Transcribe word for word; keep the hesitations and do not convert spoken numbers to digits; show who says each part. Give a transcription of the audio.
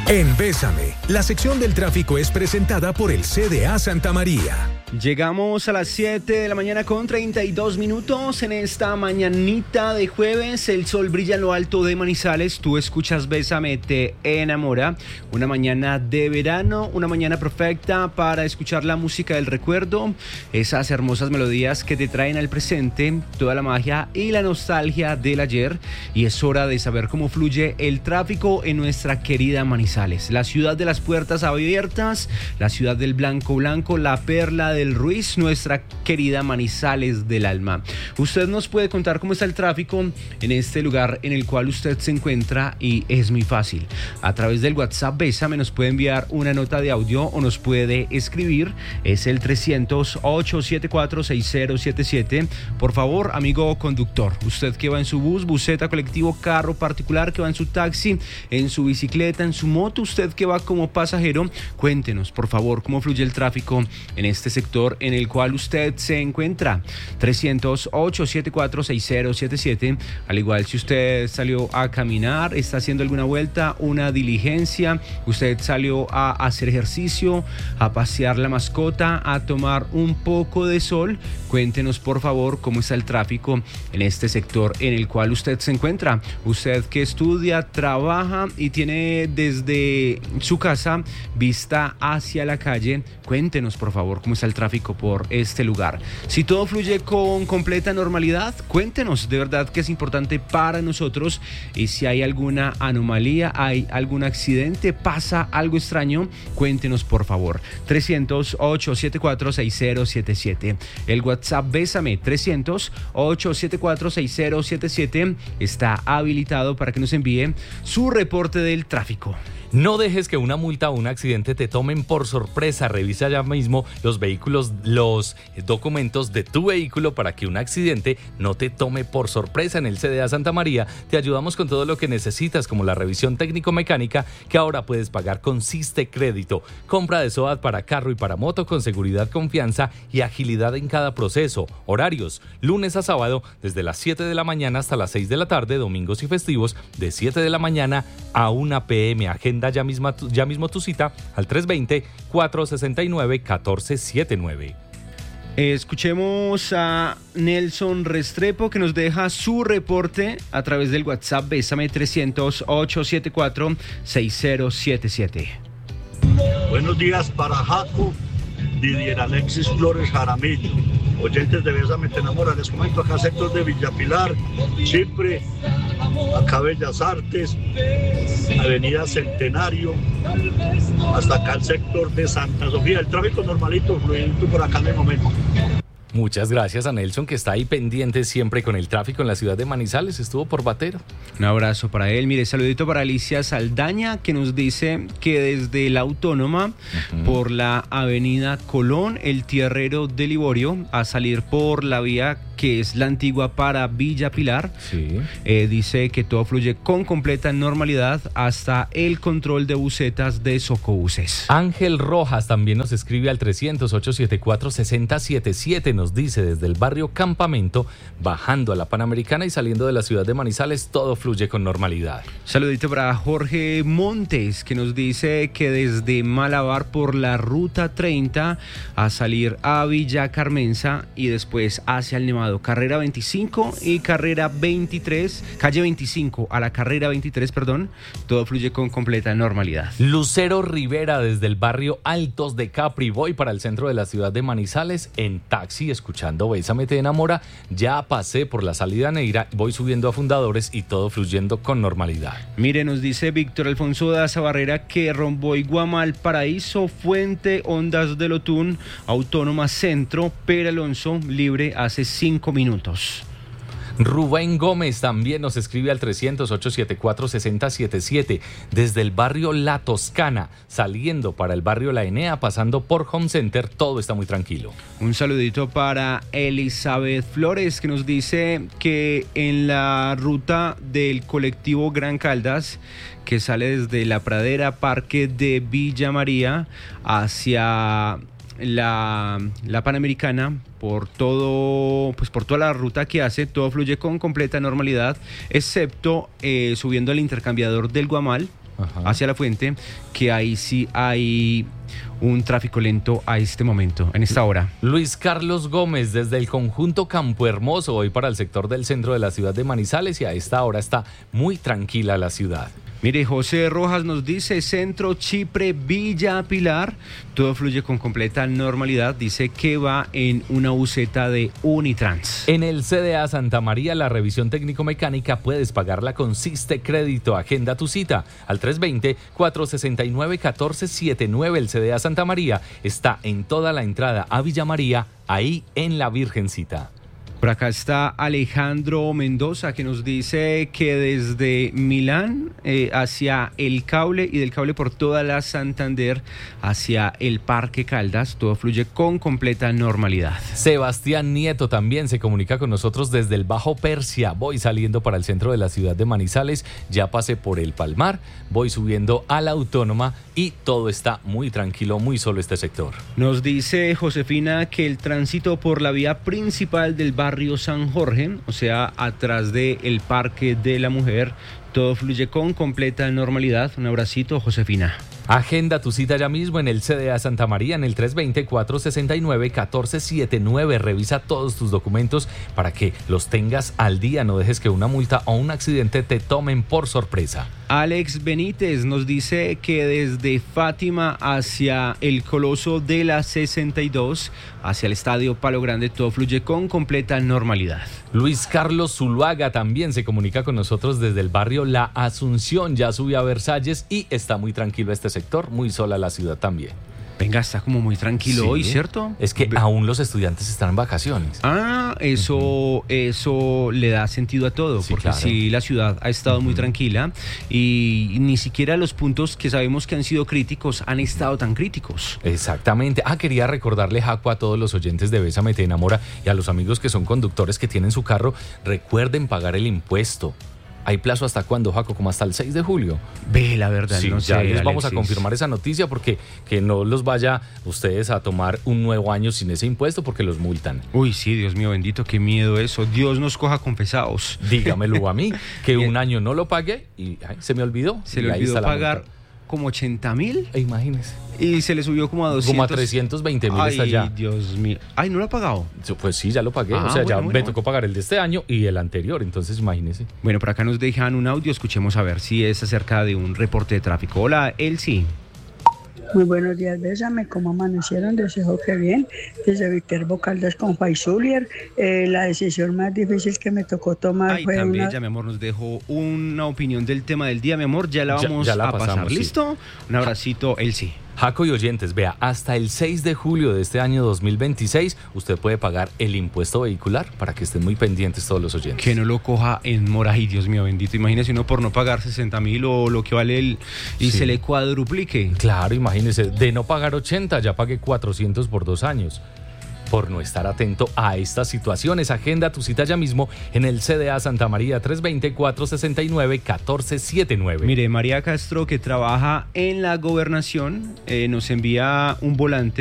Speaker 1: En Bésame, la sección del tráfico es presentada por el C D A Santa María.
Speaker 2: Llegamos a las siete de la mañana con treinta y dos minutos. En esta mañanita de jueves, el sol brilla en lo alto de Manizales. Tú escuchas Bésame, te enamora. Una mañana de verano, una mañana perfecta para escuchar la música del recuerdo. Esas hermosas melodías que te traen al presente toda la magia y la nostalgia del ayer. Y es hora de saber cómo fluye el tráfico en nuestra querida Manizales. La ciudad de las puertas abiertas, la ciudad del blanco blanco, la perla de del Ruiz, nuestra querida Manizales del alma. Usted nos puede contar cómo está el tráfico en este lugar en el cual usted se encuentra y es muy fácil. A través del WhatsApp Bésame nos puede enviar una nota de audio o nos puede escribir. Es el trescientos, ochocientos setenta y cuatro, sesenta setenta y siete. Por favor, amigo conductor, usted que va en su bus, buseta, colectivo, carro particular, que va en su taxi, en su bicicleta, en su moto, usted que va como pasajero, cuéntenos, por favor, cómo fluye el tráfico en este sector en el cual usted se encuentra. Trescientos, ochocientos setenta y cuatro, sesenta setenta y siete. Al igual, si usted salió a caminar, está haciendo alguna vuelta, una diligencia, usted salió a hacer ejercicio, a pasear la mascota, a tomar un poco de sol, cuéntenos por favor cómo está el tráfico en este sector en el cual usted se encuentra. Usted que estudia, trabaja y tiene desde su casa vista hacia la calle, cuéntenos por favor cómo está el tráfico por este lugar. Si todo fluye con completa normalidad, cuéntenos, de verdad que es importante para nosotros. Y si hay alguna anomalía, hay algún accidente, pasa algo extraño, cuéntenos por favor. trescientos, ochocientos setenta y cuatro, sesenta setenta y siete. El WhatsApp Bésame, trescientos, ochocientos setenta y cuatro, sesenta setenta y siete, está habilitado para que nos envíe su reporte del tráfico.
Speaker 3: No dejes que una multa o un accidente te tomen por sorpresa. Revisa ya mismo los vehículos, los documentos de tu vehículo para que un accidente no te tome por sorpresa. En el C D A Santa María te ayudamos con todo lo que necesitas, como la revisión técnico-mecánica que ahora puedes pagar con Siste Crédito. Compra de S O A T para carro y para moto con seguridad, confianza y agilidad en cada proceso. Horarios, lunes a sábado desde las siete de la mañana hasta las seis de la tarde, domingos y festivos de siete de la mañana a una pe eme. Agenda ya, misma, ya mismo tu cita al tres dos cero, cuatro seis nueve, un cuatro siete nueve.
Speaker 2: Escuchemos a Nelson Restrepo, que nos deja su reporte a través del WhatsApp Bésame, trescientos, ochocientos setenta y cuatro, sesenta setenta y siete.
Speaker 4: Buenos días para Jaco, Didier Alexis Flores Jaramillo, oyentes de Bésame te enamora. Les comento acá sector de Villapilar, Chipre, acá Bellas Artes, Avenida Centenario, hasta acá el sector de Santa Sofía. El tráfico normalito, fluido por acá en el momento.
Speaker 3: Muchas gracias a Nelson, que está ahí pendiente siempre con el tráfico en la ciudad de Manizales. Estuvo por Batero.
Speaker 2: Un abrazo para él. Mire, saludito para Alicia Saldaña, que nos dice que desde la Autónoma, uh-huh, por la avenida Colón, el Tierrero de Liborio, a salir por la vía que es la antigua para Villa Pilar, sí. eh, dice que todo fluye con completa normalidad hasta el control de busetas de Socobuses.
Speaker 3: Ángel Rojas también nos escribe al trescientos, ochocientos setenta y cuatro, sesenta setenta y siete. Nos dice desde el barrio Campamento, bajando a la Panamericana y saliendo de la ciudad de Manizales, todo fluye con normalidad.
Speaker 2: Saludito para Jorge Montes, que nos dice que desde Malabar por la ruta treinta a salir a Villa Carmenza y después hacia el Nevado, carrera veinticinco y carrera veintitrés, calle veinticinco a la carrera veintitrés, perdón, todo fluye con completa normalidad.
Speaker 3: Lucero Rivera desde el barrio Altos de Capri, voy para el centro de la ciudad de Manizales en taxi escuchando Bésame te enamora. Ya pasé por la salida Neira, voy subiendo a Fundadores y todo fluyendo con normalidad.
Speaker 2: Mire, nos dice Víctor Alfonso Daza Barrera que Romboy, Guamal, Paraíso, Fuente, Ondas del Otún, Autónoma Centro, Pere Alonso, libre hace cinco minutos.
Speaker 3: Rubén Gómez también nos escribe al trescientos, ochocientos setenta y cuatro, sesenta setenta y siete desde el barrio La Toscana, saliendo para el barrio La Enea, pasando por Home Center, todo está muy tranquilo.
Speaker 2: Un saludito para Elizabeth Flores, que nos dice que en la ruta del colectivo Gran Caldas, que sale desde la Pradera, Parque de Villa María, hacia la, la Panamericana, por todo, pues por toda la ruta que hace, todo fluye con completa normalidad, excepto eh, subiendo al intercambiador del Guamal, Ajá. hacia La Fuente, que ahí sí hay un tráfico lento a este momento, en esta hora.
Speaker 3: Luis Carlos Gómez, desde el conjunto Campo Hermoso, hoy para el sector del centro de la ciudad de Manizales, y a esta hora está muy tranquila la ciudad.
Speaker 2: Mire, José Rojas nos dice, Centro Chipre, Villa Pilar, todo fluye con completa normalidad, dice que va en una buseta de Unitrans.
Speaker 3: En el C D A Santa María, la revisión técnico-mecánica puedes pagarla con Siste Crédito. Agenda tu cita al tres dos cero, cuatro seis nueve, uno cuatro siete nueve. El C D A Santa María está en toda la entrada a Villa María, ahí en la Virgencita.
Speaker 2: Por acá está Alejandro Mendoza, que nos dice que desde Milán eh, hacia el Cable y del Cable por toda la Santander hacia el Parque Caldas, todo fluye con completa normalidad.
Speaker 3: Sebastián Nieto también se comunica con nosotros desde el Bajo Persia. Voy saliendo para el centro de la ciudad de Manizales, ya pasé por el Palmar, voy subiendo a la Autónoma y todo está muy tranquilo, muy solo este sector.
Speaker 2: Nos dice Josefina que el tránsito por la vía principal del barrio Barrio San Jorge, o sea, atrás del Parque de la Mujer, todo fluye con completa normalidad. Un abracito, Josefina.
Speaker 3: Agenda tu cita ya mismo en el C D A Santa María en el tres dos cero, cuatro seis nueve, uno cuatro siete nueve. Revisa todos tus documentos para que los tengas al día. No dejes que una multa o un accidente te tomen por sorpresa.
Speaker 2: Alex Benítez nos dice que desde Fátima hacia el Coloso de la sesenta y dos, hacia el Estadio Palo Grande, todo fluye con completa normalidad.
Speaker 3: Luis Carlos Zuluaga también se comunica con nosotros desde el barrio La Asunción. Ya subió a Versalles y está muy tranquilo este sector, muy sola la ciudad también.
Speaker 2: Venga, está como muy tranquilo sí, hoy, ¿cierto?
Speaker 3: Es que aún los estudiantes están en vacaciones.
Speaker 2: Ah, eso, uh-huh. eso le da sentido a todo, sí, porque claro. sí, la ciudad ha estado uh-huh. muy tranquila y ni siquiera los puntos que sabemos que han sido críticos han estado tan críticos.
Speaker 3: Exactamente. Ah, quería recordarle, Jaco, a todos los oyentes de Bésame Te Enamora y a los amigos que son conductores que tienen su carro, recuerden pagar el impuesto. ¿Hay plazo hasta cuándo, Jaco? Como hasta el seis de julio.
Speaker 2: Ve, la verdad,
Speaker 3: sí,
Speaker 2: no
Speaker 3: ya
Speaker 2: sé,
Speaker 3: les
Speaker 2: Alexis.
Speaker 3: Vamos a confirmar esa noticia porque que no los vaya ustedes a tomar un nuevo año sin ese impuesto porque los multan.
Speaker 2: Uy, sí, Dios mío bendito, qué miedo eso. Dios nos coja confesados.
Speaker 3: Dígamelo a mí, que un año no lo pagué y ay, se me olvidó.
Speaker 2: Se le olvidó pagar como ochenta mil.
Speaker 3: E imagínese.
Speaker 2: Y se le subió como a doscientos.
Speaker 3: Como a trescientos veinte mil está ya.
Speaker 2: Ay, Dios mío. Ay, ¿no lo ha pagado?
Speaker 3: Pues sí, ya lo pagué. Ah, o sea, bueno, ya bueno, me bueno. tocó pagar el de este año y el anterior, entonces imagínese.
Speaker 2: Bueno, por acá nos dejan un audio, escuchemos a ver si es acerca de un reporte de tráfico. Hola, Elsie.
Speaker 5: Muy buenos días, Bésame, ¿cómo amanecieron? Deseo que bien. Desde Viterbo Caldas con Faisulier. Eh, la decisión más difícil que me tocó tomar
Speaker 2: Ay,
Speaker 5: fue
Speaker 2: también,
Speaker 5: una...
Speaker 2: ya, mi amor, nos dejó una opinión del tema del día, mi amor. Ya la vamos
Speaker 3: ya, ya la
Speaker 2: a
Speaker 3: pasamos,
Speaker 2: pasar.
Speaker 3: Sí.
Speaker 2: ¿Listo? Un abracito, Elsie.
Speaker 3: Jaco y oyentes, vea, hasta el seis de julio de este año dos mil veintiséis usted puede pagar el impuesto vehicular para que estén muy pendientes todos los oyentes.
Speaker 2: Que no lo coja en mora, ay Dios mío bendito, imagínese uno por no pagar sesenta mil o lo que vale el y sí. se le cuadruplique.
Speaker 3: Claro, imagínese, de no pagar ochenta ya pague cuatrocientos por dos años. Por no estar atento a estas situaciones, agenda tu cita ya mismo en el C D A Santa María tres dos cero, cuatro seis nueve, uno cuatro siete nueve.
Speaker 2: Mire, María Castro, que trabaja en la gobernación, eh, nos envía un volante